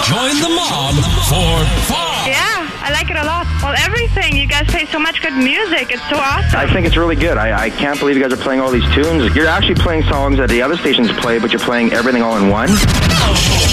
Join the mob for fun. Yeah, I like it a lot. Well, everything. You guys play so much good music. It's so awesome. I think it's really good. I can't believe you guys are playing all these tunes. You're actually playing songs that the other stations play, but you're playing everything all in one.